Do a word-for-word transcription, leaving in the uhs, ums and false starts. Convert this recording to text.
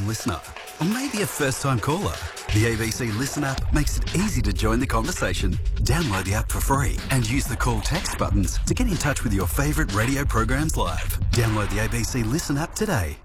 listener, or maybe a first-time caller, the A B C Listen app makes it easy to join the conversation. Download the app for free and use the call text buttons to get in touch with your favourite radio programs live. Download the A B C Listen app today.